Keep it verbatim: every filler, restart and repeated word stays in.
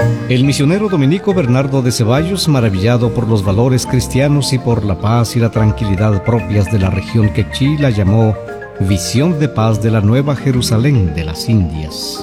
El misionero dominico Bernardo de Ceballos, maravillado por los valores cristianos y por la paz y la tranquilidad propias de la región quechí, la llamó Visión de Paz de la Nueva Jerusalén de las Indias.